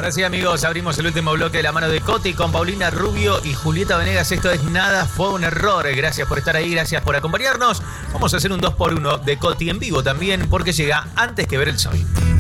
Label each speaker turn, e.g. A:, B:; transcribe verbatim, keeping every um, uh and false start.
A: Ahora sí, amigos, abrimos el último bloque de la mano de Coti con Paulina Rubio y Julieta Venegas. Esto es Nada Fue un Error. Gracias por estar ahí, gracias por acompañarnos. Vamos a hacer un dos por uno de Coti en vivo también, porque llega antes que ver el sol.